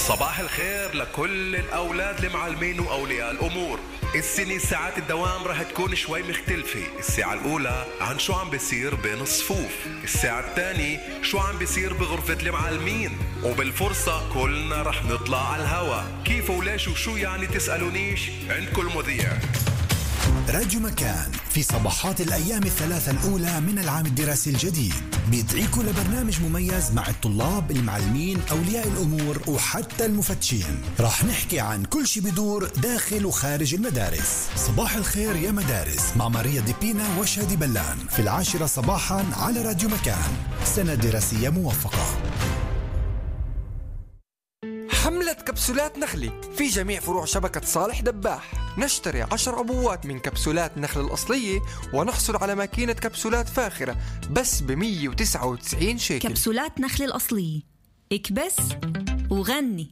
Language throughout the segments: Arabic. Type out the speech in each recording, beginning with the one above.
صباح الخير لكل الأولاد المعلمين وأولياء الأمور. السنة ساعات الدوام رح تكون شوي مختلفة. الساعة الأولى عن شو عم بيصير بين الصفوف، الساعة الثانية شو عم بيصير بغرفة المعلمين، وبالفرصة كلنا رح نطلع على الهوا. كيف وليش وشو يعني تسألونيش، عندكم المذيع. راديو مكان في صباحات الأيام الثلاثة الأولى من العام الدراسي الجديد بيدعيكم لبرنامج مميز مع الطلاب، المعلمين، أولياء الأمور وحتى المفتشين. راح نحكي عن كل شي بدور داخل وخارج المدارس. صباح الخير يا مدارس مع ماريا ديبينا وشادي بلان في 10 صباحا على راديو مكان. سنة دراسية موفقة. حملة كبسولات نخلي في جميع فروع شبكة صالح دباح. نشتري 10 عبوات من كبسولات نخل الأصلية ونحصل على ماكينة كبسولات فاخرة بس ب199 شيكل. كبسولات نخل الأصلية، اكبس وغني.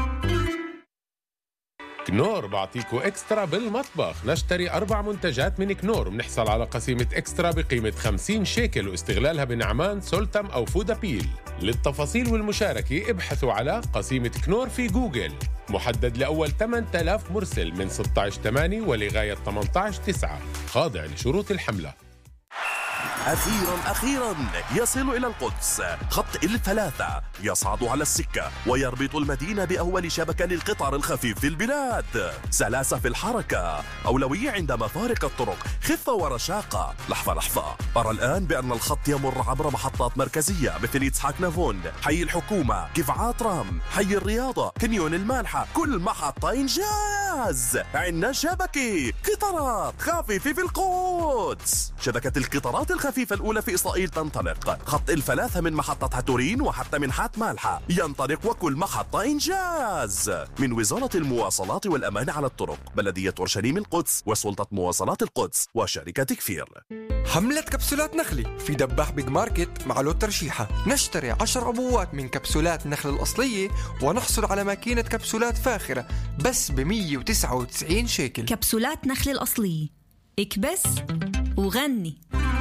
كنور بعطيكو اكسترا بالمطبخ. نشتري 4 منتجات من كنور ونحصل على قسيمة اكسترا بقيمة 50 شيكل واستغلالها بنعمان، سولتم أو فودابيل. للتفاصيل والمشاركة ابحثوا على قسيمة كنور في جوجل. محدد لأول 8000 مرسل من 16/8 ولغاية 18/9. خاضع لشروط الحملة. أخيراً يصل إلى القدس خط الثلاثة، يصعد على السكة ويربط المدينة بأول شبكة للقطار الخفيف في البلاد. سلاسة في الحركة، أولوية عند مفارق الطرق، خفة ورشاقة. لحظة، أرى الآن بأن الخط يمر عبر محطات مركزية مثل إسحاق نافون، حي الحكومة، كفعات رام، حي الرياضة، كنيون المالحة. كل محطة إنجاز. عندنا شبكة قطارات خفيفة في القدس. شبكة القطارات الخفيفة الأولى في إسرائيل تنطلق. خط الثلاثة من محطة هاتورين وحتى من حات مالحة ينطلق، وكل محطة إنجاز. من وزارة المواصلات والأمان على الطرق، بلدية أورشليم القدس، وسلطة مواصلات القدس، وشركة كفير. حملة كبسولات نخلي في دباح بيج ماركت مع لوت ترشيحة. نشتري 10 عبوات من كبسولات نخل الأصلية ونحصل على ماكينة كبسولات فاخرة بس ب199 شيكل. كبسولات نخل الأصلية، اكبس وغني.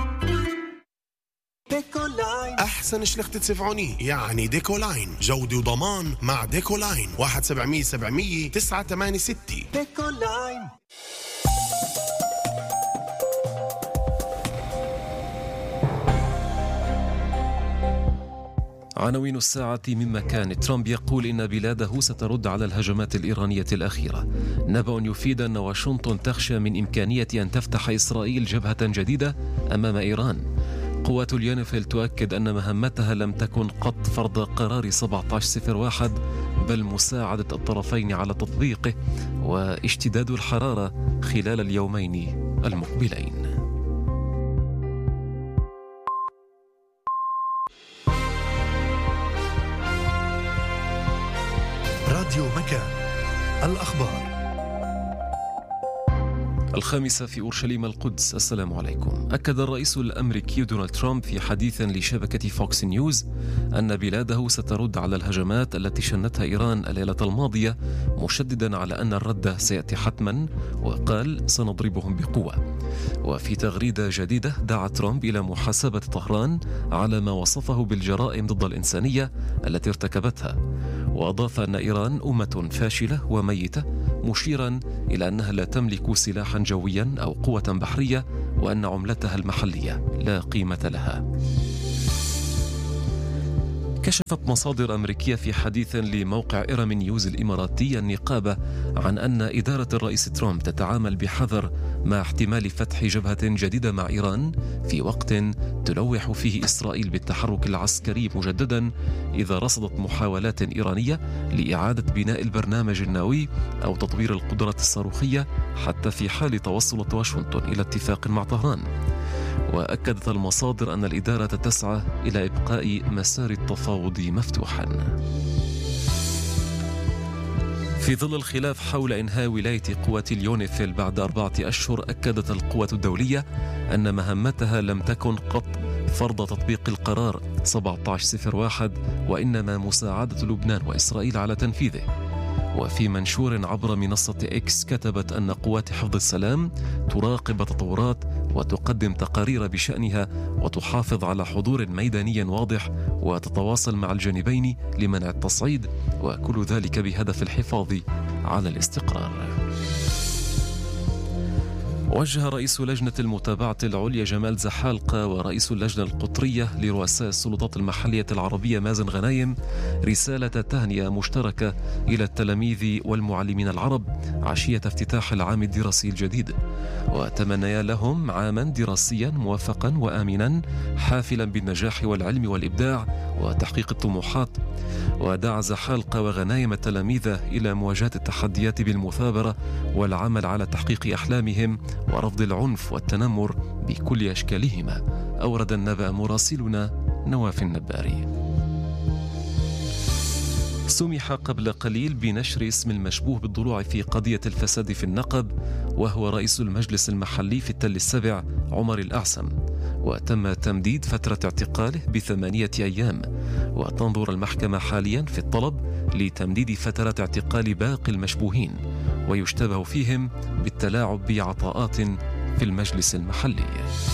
أحسن شلخت تسفعوني يعني ديكولاين. جودة وضمان مع ديكولاين. 1-700-700 986. ديكولاين. عناوين الساعة من مكان. ترامب يقول إن بلاده سترد على الهجمات الإيرانية الأخيرة. نبأ يفيد أن واشنطن تخشى من إمكانية أن تفتح إسرائيل جبهة جديدة أمام إيران. قوات اليونيفيل تؤكد أن مهمتها لم تكن قط فرض قرار 1701 بل مساعدة الطرفين على تطبيقه، واشتداد الحرارة خلال اليومين المقبلين. راديو مكان، الأخبار. 5 في أورشليم القدس. السلام عليكم. أكد الرئيس الأمريكي دونالد ترامب في حديث لشبكة فوكس نيوز أن بلاده سترد على الهجمات التي شنتها إيران الليلة الماضية، مشددا على أن الرد سيأتي حتما، وقال سنضربهم بقوة. وفي تغريدة جديدة دعا ترامب إلى محاسبة طهران على ما وصفه بالجرائم ضد الإنسانية التي ارتكبتها، وأضاف أن إيران أمة فاشلة وميتة، مشيرا إلى أنها لا تملك سلاحا جويا أو قوة بحرية، وأن عملتها المحلية لا قيمة لها. كشفت مصادر أمريكية في حديث لموقع إيرام نيوز الإماراتي النقابة عن أن إدارة الرئيس ترامب تتعامل بحذر مع احتمال فتح جبهة جديدة مع إيران في وقت تلوح فيه إسرائيل بالتحرك العسكري مجددا إذا رصدت محاولات إيرانية لإعادة بناء البرنامج النووي أو تطوير القدرات الصاروخية، حتى في حال توصلت واشنطن إلى اتفاق مع طهران. وأكدت المصادر أن الإدارة تسعى إلى إبقاء مسار التفاوض مفتوحا. في ظل الخلاف حول إنهاء ولاية قوات اليونيفيل بعد 4 أشهر، أكدت القوة الدولية أن مهمتها لم تكن قط فرض تطبيق القرار 1701 وإنما مساعدة لبنان وإسرائيل على تنفيذه. وفي منشور عبر منصة إكس كتبت أن قوات حفظ السلام تراقب التطورات وتقدم تقارير بشأنها وتحافظ على حضور ميداني واضح وتتواصل مع الجانبين لمنع التصعيد، وكل ذلك بهدف الحفاظ على الاستقرار. وجه رئيس لجنة المتابعة العليا جمال زحالقة ورئيس اللجنة القطرية لرؤساء السلطات المحلية العربية مازن غنايم رسالة تهنئة مشتركة إلى التلاميذ والمعلمين العرب عشية افتتاح العام الدراسي الجديد، وتمنيا لهم عاما دراسيا موفقا وآمنا حافلا بالنجاح والعلم والإبداع وتحقيق الطموحات. ودعا زحالقة وغنايم التلاميذ إلى مواجهة التحديات بالمثابرة والعمل على تحقيق أحلامهم ورفض العنف والتنمر بكل أشكالهما. أورد النبأ مراسلنا نواف النباري. سمح قبل قليل بنشر اسم المشبوه بالضلوع في قضية الفساد في النقب، وهو رئيس المجلس المحلي في التل السبع عمر الأعسم، وتم تمديد فترة اعتقاله ب8 أيام. وتنظر المحكمة حاليا في الطلب لتمديد فترة اعتقال باقي المشبوهين، ويشتبه فيهم بالتلاعب بعطاءات في المجلس المحلي.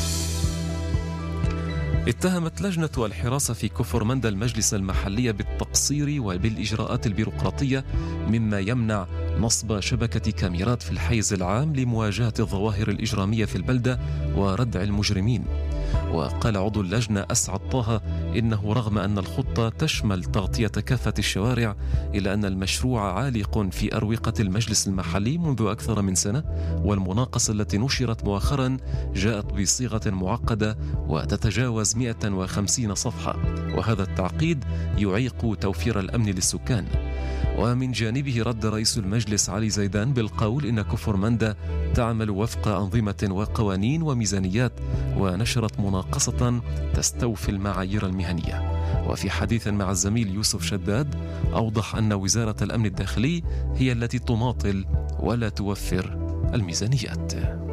اتهمت لجنة الحراسة في كفر مندى المجلس المحلي بالتقصير وبالإجراءات البيروقراطية، مما يمنع نصب شبكة كاميرات في الحيز العام لمواجهة الظواهر الإجرامية في البلدة وردع المجرمين. وقال عضو اللجنة أسعد طه إنه رغم أن الخطة تشمل تغطية كافة الشوارع، إلا أن المشروع عالق في أروقة المجلس المحلي منذ أكثر من سنة، والمناقصة التي نشرت مؤخرا جاءت بصيغة معقدة وتتجاوز 150 صفحة، وهذا التعقيد يعيق توفير الأمن للسكان. ومن جانبه رد رئيس المجلس علي زيدان بالقول إن كفر مندى تعمل وفق أنظمة وقوانين وميزانيات، ونشرت مناقصة تستوفي المعايير المهنية. وفي حديث مع الزميل يوسف شداد أوضح أن وزارة الأمن الداخلي هي التي تماطل ولا توفر الميزانيات.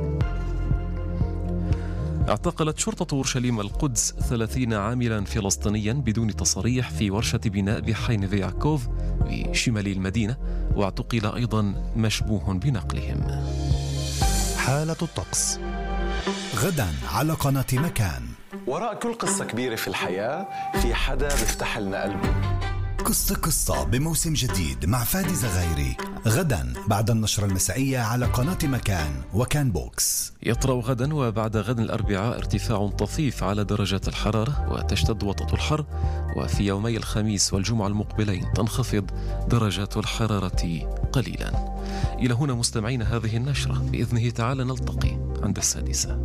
اعتقلت شرطة أورشليم القدس 30 عاملا فلسطينيا بدون تصريح في ورشة بناء بحي نيفي يعقوب بشمال المدينة، واعتقل أيضا مشبوه بنقلهم. حالة الطقس غدا على قناة مكان. وراء كل قصة كبيرة في الحياة في حدا بيفتح لنا قلبه. قصة بموسم جديد مع فادي زغيري غدا بعد النشرة المسائية على قناة مكان وكان بوكس. يطرأ غدا وبعد غد الأربعاء ارتفاع طفيف على درجات الحرارة وتشتد وطأة الحر، وفي يومي الخميس والجمعة المقبلين تنخفض درجات الحرارة قليلا. إلى هنا مستمعين هذه النشرة، بإذنه تعالى نلتقي عند 6.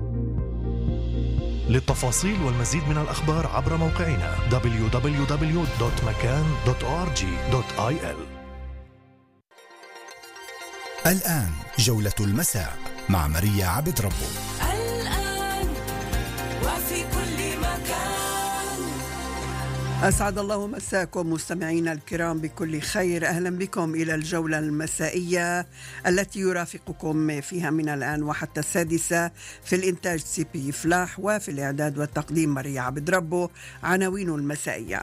للتفاصيل والمزيد من الأخبار عبر موقعنا www.makan.org.il. الآن جولة المساء مع ماريا عبد ربه. الآن وفي كل مكان. أسعد الله مساكم مستمعينا الكرام بكل خير. أهلا بكم إلى الجولة المسائية التي يرافقكم فيها من الآن وحتى 6 في الإنتاج سي بي فلاح، وفي الإعداد والتقديم ماريا عبد ربه. عناوين المسائية: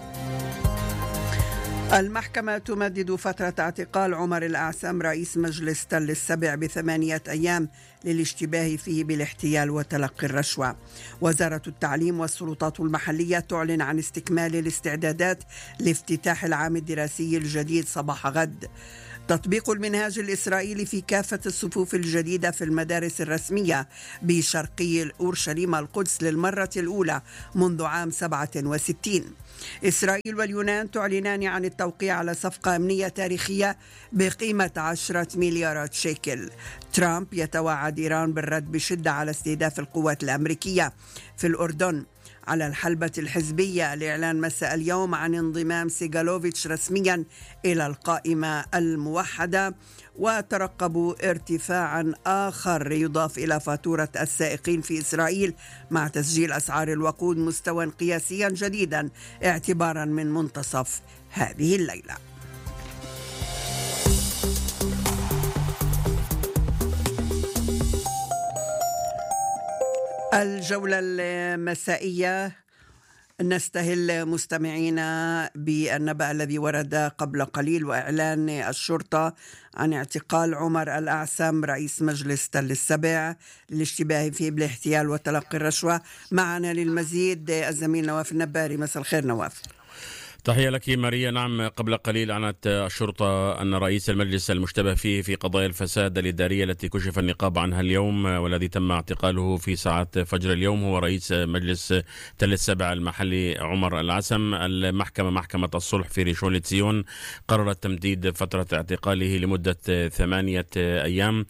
المحكمة تمدد فترة اعتقال عمر الأعسم رئيس مجلس تل السبع ب8 أيام للاشتباه فيه بالاحتيال وتلقي الرشوة. وزارة التعليم والسلطات المحلية تعلن عن استكمال الاستعدادات لافتتاح العام الدراسي الجديد صباح غد. تطبيق المنهاج الإسرائيلي في كافة الصفوف الجديدة في المدارس الرسمية بشرقي أورشليم القدس للمرة الأولى منذ عام 67. إسرائيل واليونان تعلنان عن التوقيع على صفقة أمنية تاريخية بقيمة 10 مليارات شيكل. ترامب يتوعد إيران بالرد بشدة على استهداف القوات الأمريكية في الأردن. على الحلبة الحزبية الإعلان مساء اليوم عن انضمام سيغالوفيتش رسميا إلى القائمة الموحدة. وترقبوا ارتفاعا آخر يضاف إلى فاتورة السائقين في إسرائيل مع تسجيل أسعار الوقود مستوى قياسيا جديدا اعتبارا من منتصف هذه الليلة. الجولة المسائية نستهل مستمعينا بالنبأ الذي ورد قبل قليل وإعلان الشرطة عن اعتقال عمر الأعسم رئيس مجلس تل السبع للاشتباه فيه بالاحتيال وتلقي الرشوة. معنا للمزيد الزميل نواف النباري. مساء الخير نواف. تحية لك ماريا. نعم، قبل قليل أعلنت الشرطة أن رئيس المجلس المشتبه فيه في قضايا الفساد الإدارية التي كشف النقاب عنها اليوم والذي تم اعتقاله في ساعات فجر اليوم هو رئيس مجلس تل السبع المحلي عمر العسم. محكمة الصلح في ريشون لتسيون قررت تمديد فترة اعتقاله لمدة 8 أيام،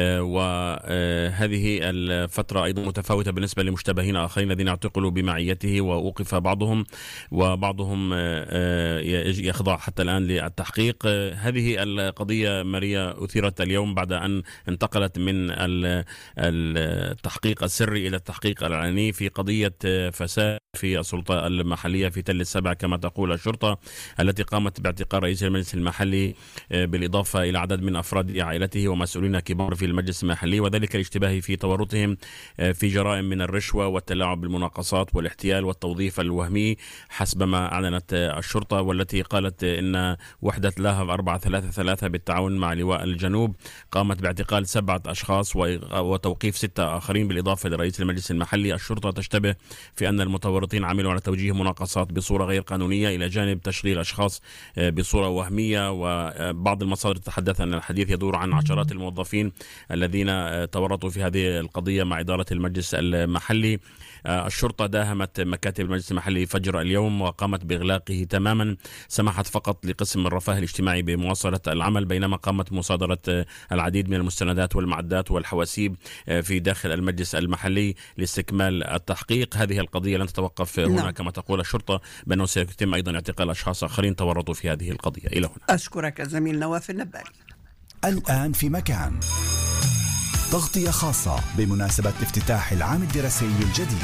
وهذه الفترة أيضا متفاوتة بالنسبة لمشتبهين آخرين الذين اعتقلوا بمعيته وأوقف وبعضهم يخضع حتى الآن للتحقيق. هذه القضية ماريا أثيرت اليوم بعد أن انتقلت من التحقيق السري إلى التحقيق العلني في قضية فساد في السلطة المحلية في تل السبع كما تقول الشرطة، التي قامت باعتقال رئيس المجلس المحلي بالإضافة إلى عدد من أفراد عائلته ومسؤولين كبار في المجلس المحلي، وذلك الاشتباه في تورطهم في جرائم من الرشوة والتلاعب بالمناقصات والاحتيال والتوظيف الوهمي حسب ما أعلنت الشرطة، والتي قالت إن وحدة لاهب 433 بالتعاون مع لواء الجنوب قامت باعتقال 7 أشخاص وتوقيف 6 آخرين بالإضافة لرئيس المجلس المحلي. الشرطة تشتبه في أن المتورطين عملوا على توجيه مناقصات بصورة غير قانونية إلى جانب تشغيل أشخاص بصورة وهمية، وبعض المصادر تتحدث أن الحديث يدور عن عشرات الموظفين الذين تورطوا في هذه القضية مع إدارة المجلس المحلي. الشرطة داهمت مكاتب المجلس المحلي فجر اليوم وقامت بإغلاقه تماما، سمحت فقط لقسم الرفاه الاجتماعي بمواصلة العمل، بينما قامت مصادرة العديد من المستندات والمعدات والحواسيب في داخل المجلس المحلي لاستكمال التحقيق. هذه القضية لن تتوقف هنا كما تقول الشرطة، بأنه سيتم أيضا اعتقال أشخاص آخرين تورطوا في هذه القضية. إلى هنا أشكرك زميل نواف النباري. الآن في مكان تغطية خاصة بمناسبة افتتاح العام الدراسي الجديد.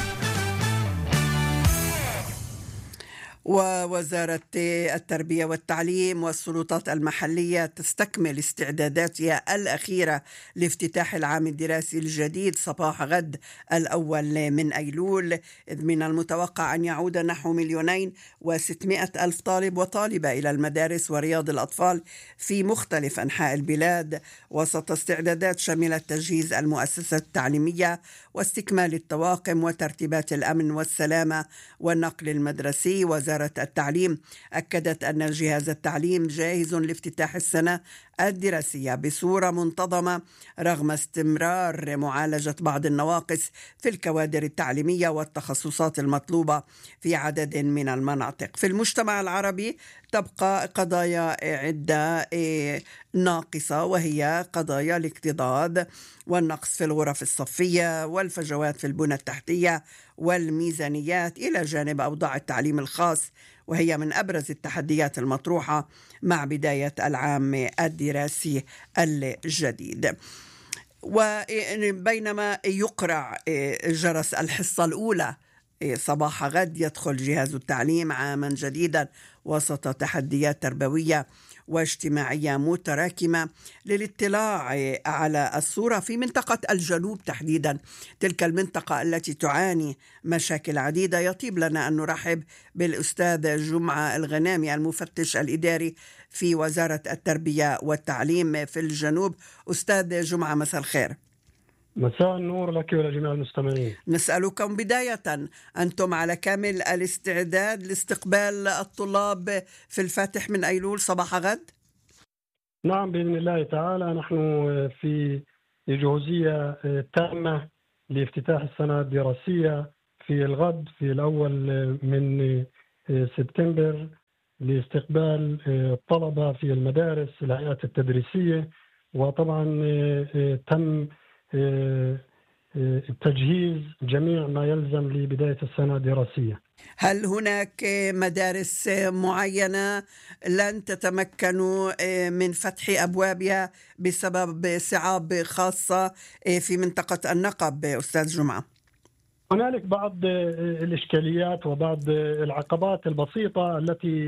ووزارة التربية والتعليم والسلطات المحلية تستكمل استعداداتها الأخيرة لافتتاح العام الدراسي الجديد صباح غد 1 من أيلول، إذ من المتوقع أن يعود نحو 2,600,000 طالب وطالبة إلى المدارس ورياض الأطفال في مختلف أنحاء البلاد، وسط استعدادات شملت تجهيز المؤسسة التعليمية واستكمال الطواقم وترتيبات الأمن والسلامة والنقل المدرسي. وزارة التعليم أكدت أن جهاز التعليم جاهز لافتتاح السنة الدراسية بصورة منتظمة رغم استمرار معالجة بعض النواقص في الكوادر التعليمية والتخصصات المطلوبة في عدد من المناطق. في المجتمع العربي تبقى قضايا عدة ناقصة، وهي قضايا الاكتظاظ والنقص في الغرف الصفية والفجوات في البنى التحتية والميزانيات، إلى جانب أوضاع التعليم الخاص، وهي من أبرز التحديات المطروحة مع بداية العام الدراسي الجديد. وبينما يقرع جرس الحصة الأولى صباح غد، يدخل جهاز التعليم عاما جديدا وسط تحديات تربوية واجتماعية متراكمة. للاطلاع على الصورة في منطقة الجنوب تحديدا، تلك المنطقة التي تعاني مشاكل عديدة، يطيب لنا أن نرحب بالأستاذ جمعة الغنامي المفتش الإداري في وزارة التربية والتعليم في الجنوب. أستاذ جمعة مساء الخير. مساء النور لك ولجميع المستمعين. نسألكم بداية، أنتم على كامل الاستعداد لاستقبال الطلاب في الفاتح من أيلول صباح غد؟ نعم بإذن الله تعالى، نحن في جهوزية تامة لافتتاح السنة الدراسية في الغد في 1 من سبتمبر لاستقبال الطلبة في المدارس الهيئات التدريسية، وطبعا تم تجهيز جميع ما يلزم لبداية السنة الدراسية. هل هناك مدارس معينة لن تتمكنوا من فتح أبوابها بسبب صعاب خاصة في منطقة النقب أستاذ جمعة؟ هنالك بعض الإشكاليات وبعض العقبات البسيطة التي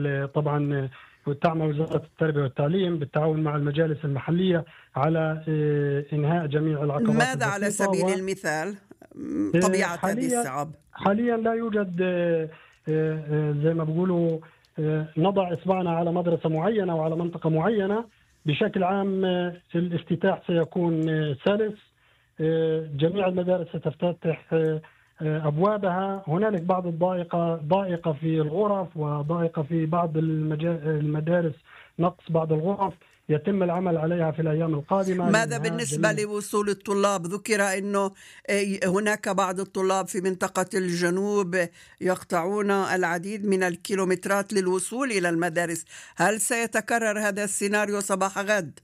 تعمل وزارة التربية والتعليم بالتعاون مع المجالس المحلية على إنهاء جميع العقبات. ماذا على سبيل المثال طبيعة هذه الصعاب؟ حاليا لا يوجد زي ما بيقولوا نضع إصبعنا على مدرسة معينة أو على منطقة معينة. بشكل عام الافتتاح سيكون سلس، جميع المدارس ستفتتح أبوابها. هنالك بعض ضائقة في الغرف وضائقة في بعض المدارس، نقص بعض الغرف يتم العمل عليها في الأيام القادمة. ماذا بالنسبة لوصول الطلاب؟ ذكر أنه هناك بعض الطلاب في منطقة الجنوب يقطعون العديد من الكيلومترات للوصول إلى المدارس. هل سيتكرر هذا السيناريو صباح غد؟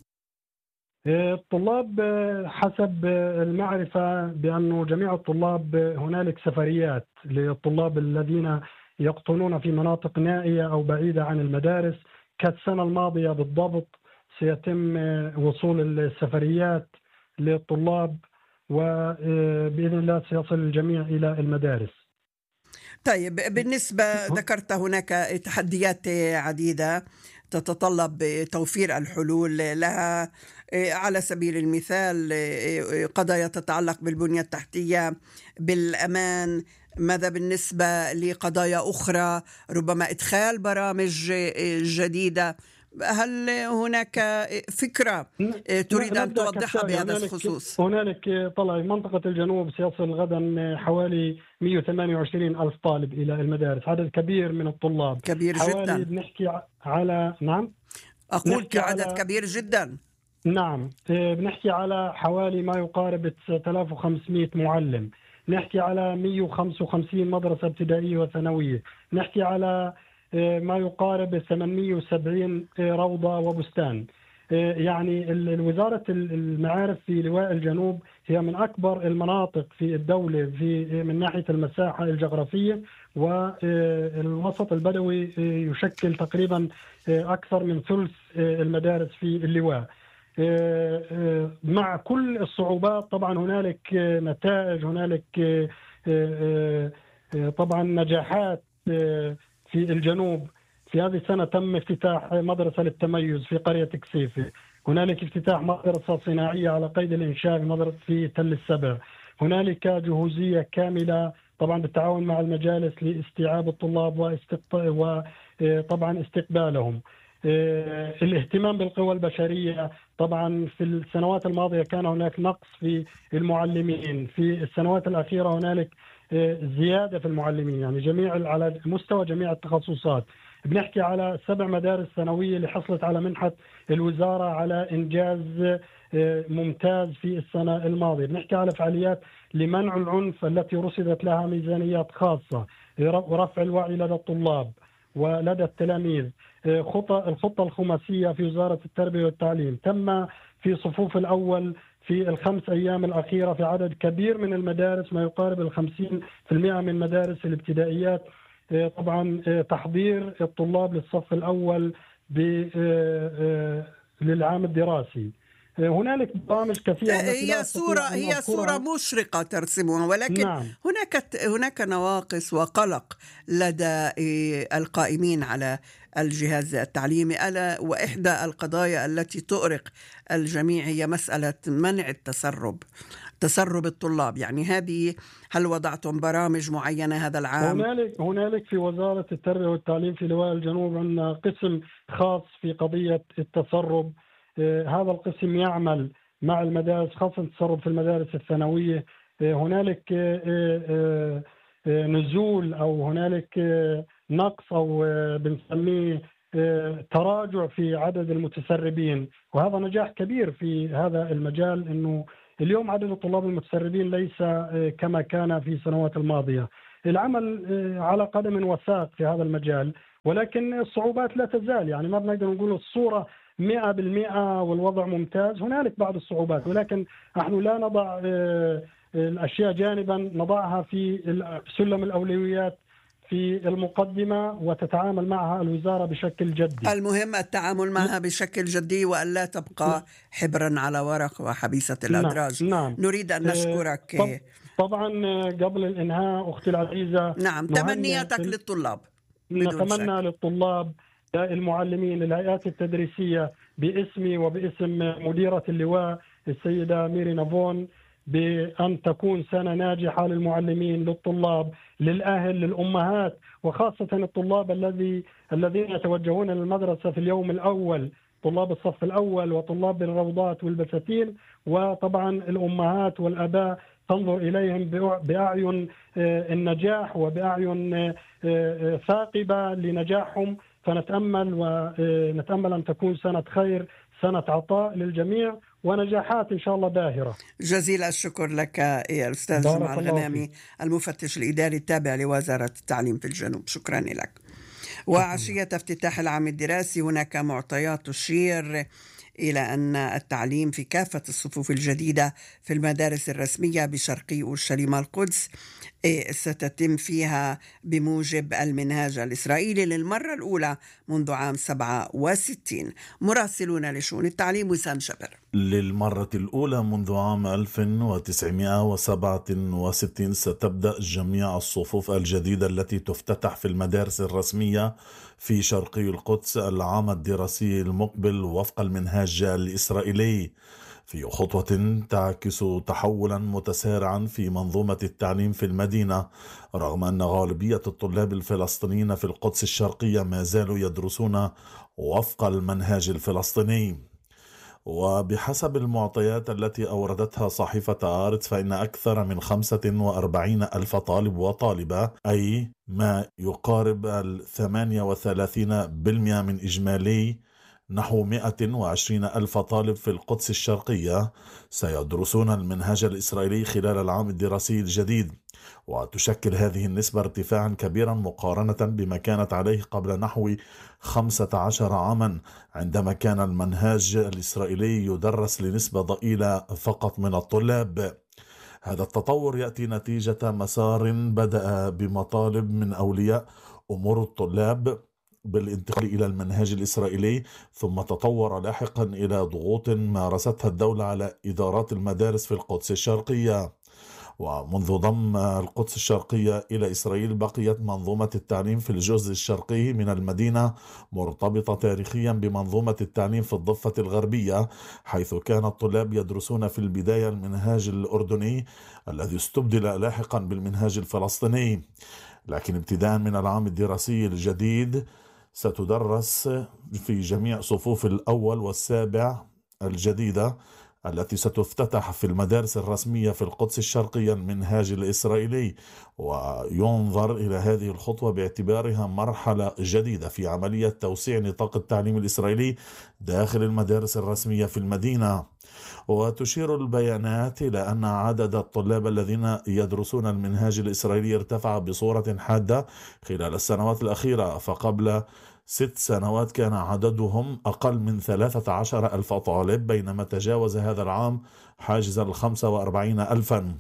الطلاب حسب المعرفة بأنه جميع الطلاب هنالك سفريات للطلاب الذين يقطنون في مناطق نائية أو بعيدة عن المدارس. كالسنة الماضية بالضبط سيتم وصول السفريات للطلاب، وبإذن الله سيصل الجميع إلى المدارس. طيب، بالنسبة ذكرت هناك تحديات عديدة تتطلب توفير الحلول لها. على سبيل المثال قضايا تتعلق بالبنية التحتية، بالأمان. ماذا بالنسبة لقضايا أخرى، ربما إدخال برامج جديدة؟ هل هناك فكرة تريد أن توضحها بهذا الخصوص؟ هنالك طلع منطقة الجنوب سيصل غدا حوالي 128 ألف طالب إلى المدارس، عدد كبير من الطلاب. كبير جدا. بنحكي على أقول كعدد كبير جدا. نعم، بنحكي على حوالي ما يقارب 9500 معلم، نحكي على 155 مدرسة ابتدائية وثانوية، نحكي على ما يقارب 870 روضة وبستان. يعني وزارة المعارف في لواء الجنوب هي من أكبر المناطق في الدولة من ناحية المساحة الجغرافية، والوسط البدوي يشكل تقريبا أكثر من ثلث المدارس في اللواء. مع كل الصعوبات طبعا هنالك نتائج، هنالك طبعا نجاحات في الجنوب. في هذه السنة تم افتتاح مدرسة للتميز في قرية كسيفة، هنالك افتتاح مدرسة صناعية على قيد الإنشاء في تل السبع، هنالك جهوزية كاملة طبعا بالتعاون مع المجالس لاستيعاب الطلاب وطبعا استقبالهم. الاهتمام بالقوى البشرية، طبعا في السنوات الماضية كان هناك نقص في المعلمين، في السنوات الأخيرة هنالك زيادة في المعلمين، يعني على مستوى جميع التخصصات. بنحكي على 7 مدارس ثانوية اللي حصلت على منحة الوزارة على إنجاز ممتاز في السنة الماضية. بنحكي على فعاليات لمنع العنف التي رصدت لها ميزانيات خاصة، ورفع الوعي لدى الطلاب ولدى التلاميذ. الخطة الخماسية في وزارة التربية والتعليم تم في صفوف الأول في ال5 أيام الأخيرة في عدد كبير من المدارس، ما يقارب 50% من مدارس الابتدائيات. طبعا تحضير الطلاب للصف الأول للعام الدراسي. هنالك برامج كثيرة. هي صورة مشرقة ترسمها، ولكن نعم. هناك نواقص وقلق لدى القائمين على الجهاز التعليمي. ألا وإحدى القضايا التي تؤرق الجميع هي مسألة منع تسرب الطلاب. يعني هذه، هل وضعتم برامج معينة هذا العام؟ هنالك في وزارة التربية والتعليم في لواء الجنوب عندنا قسم خاص في قضية التسرب. هذا القسم يعمل مع المدارس، خاصة التسرب في المدارس الثانوية. هنالك نزول أو هنالك نقص أو بنسميه تراجع في عدد المتسربين، وهذا نجاح كبير في هذا المجال، إنه اليوم عدد الطلاب المتسربين ليس كما كان في السنوات الماضية. العمل على قدم وساق في هذا المجال، ولكن الصعوبات لا تزال. يعني ما بنقدر نقول الصورة 100% والوضع ممتاز، هنالك بعض الصعوبات، ولكن نحن لا نضع الأشياء جانبا، نضعها في سلم الأولويات في المقدمة، وتتعامل معها الوزارة بشكل جدي. المهم التعامل معها بشكل جدي، وألا تبقى حبرا على ورق وحبيسة الأدراج. نعم. نريد أن نشكرك. طبعا قبل الإنهاء أختي العزيزة، نعم، تمنياتك للطلاب. نتمنى للطلاب، المعلمين، الهيئات التدريسية، باسمي وباسم مديرة اللواء السيدة ميري نافون، بأن تكون سنة ناجحة للمعلمين، للطلاب، للأهل، للأمهات، وخاصة الطلاب الذين يتوجهون للمدرسة في اليوم الأول، طلاب الصف الأول وطلاب الروضات والبساتين. وطبعا الأمهات والأباء تنظر إليهم بأعين النجاح وبأعين ثاقبة لنجاحهم. فنتأمل أن تكون سنة خير، سنة عطاء للجميع ونجاحات إن شاء الله باهرة. جزيل الشكر لك يا أستاذ جمعة الغنامي، المفتش الإداري التابع لوزارة التعليم في الجنوب. شكرا لك. وعشية افتتاح العام الدراسي هناك معطيات تشير إلى أن التعليم في كافة الصفوف الجديدة في المدارس الرسمية بشرقي أورشليم القدس ستتم فيها بموجب المنهاج الإسرائيلي للمرة الأولى منذ عام 67. مراسلون لشؤون التعليم وسام شبر. للمرة الأولى منذ عام 1967 ستبدأ جميع الصفوف الجديدة التي تفتتح في المدارس الرسمية في شرقي القدس العام الدراسي المقبل وفق المنهاج الإسرائيلي، في خطوة تعكس تحولا متسارعا في منظومة التعليم في المدينة، رغم أن غالبية الطلاب الفلسطينيين في القدس الشرقية ما زالوا يدرسون وفق المنهاج الفلسطيني. وبحسب المعطيات التي أوردتها صحيفة آرتس فإن أكثر من 45 ألف طالب وطالبة، أي ما يقارب 38% من إجمالي نحو 120 ألف طالب في القدس الشرقية سيدرسون المنهاج الإسرائيلي خلال العام الدراسي الجديد. وتشكل هذه النسبة ارتفاعا كبيرا مقارنة بما كانت عليه قبل نحو 15 عاما، عندما كان المنهاج الإسرائيلي يدرس لنسبة ضئيلة فقط من الطلاب. هذا التطور يأتي نتيجة مسار بدأ بمطالب من أولياء أمور الطلاب بالانتقال إلى المنهاج الإسرائيلي، ثم تطور لاحقا إلى ضغوط مارستها الدولة على إدارات المدارس في القدس الشرقية. ومنذ ضم القدس الشرقية إلى إسرائيل بقيت منظومة التعليم في الجزء الشرقي من المدينة مرتبطة تاريخيا بمنظومة التعليم في الضفة الغربية، حيث كان الطلاب يدرسون في البداية المنهاج الأردني الذي استبدل لاحقا بالمنهاج الفلسطيني. لكن ابتداء من العام الدراسي الجديد ستدرس في جميع صفوف الأول والسابع الجديدة التي ستفتتح في المدارس الرسمية في القدس الشرقية المنهاج الإسرائيلي، وينظر إلى هذه الخطوة باعتبارها مرحلة جديدة في عملية توسيع نطاق التعليم الإسرائيلي داخل المدارس الرسمية في المدينة. وتشير البيانات إلى أن عدد الطلاب الذين يدرسون المنهاج الإسرائيلي ارتفع بصورة حادة خلال السنوات الأخيرة، فقبل 6 سنوات كان عددهم أقل من 13 ألف طالب، بينما تجاوز هذا العام حاجز 45 ألفا.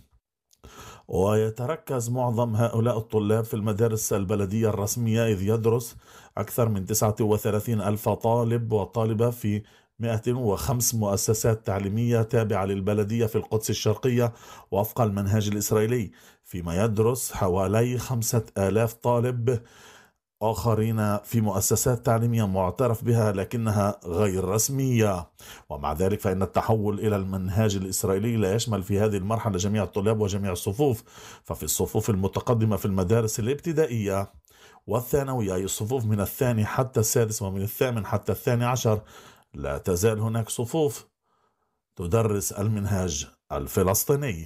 ويتركز معظم هؤلاء الطلاب في المدارس البلدية الرسمية، إذ يدرس أكثر من 39 ألف طالب وطالبة في 105 مؤسسات تعليمية تابعة للبلدية في القدس الشرقية وفق المنهاج الإسرائيلي، فيما يدرس حوالي 5,000 طالب آخرين في مؤسسات تعليمية معترف بها لكنها غير رسمية. ومع ذلك فإن التحول إلى المنهاج الإسرائيلي لا يشمل في هذه المرحلة جميع الطلاب وجميع الصفوف، ففي الصفوف المتقدمة في المدارس الابتدائية والثانوية، أي الصفوف من 2 حتى 6 ومن 8 حتى 12، لا تزال هناك صفوف تدرس المنهاج الفلسطيني.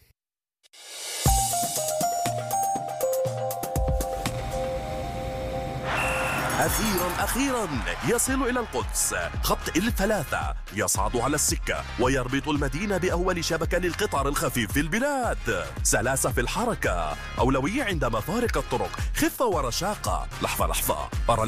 أخيرا يصل إلى القدس خط ال3 يصعد على السكة ويربط المدينة بأول شبكة للقطار الخفيف في البلاد. سلاسة في الحركة، أولوية عند مفارق الطرق، خفة ورشاقة. لحظة أرى